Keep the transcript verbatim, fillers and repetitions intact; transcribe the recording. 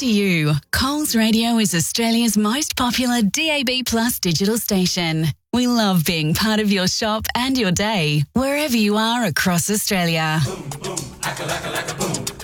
to you. Coles Radio is Australia's most popular D A B Plus digital station. We love being part of your shop and your day, wherever you are across Australia. Boom, boom, acca, lacka, lacka, boom.